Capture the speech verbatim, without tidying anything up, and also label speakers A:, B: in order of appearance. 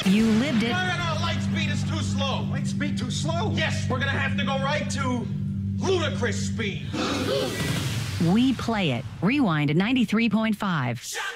A: You lived it.
B: No, no, no, light speed is too slow.
C: Light speed too slow?
B: Yes, we're gonna have to go right to ludicrous speed.
A: We play it. Rewind at ninety-three point five.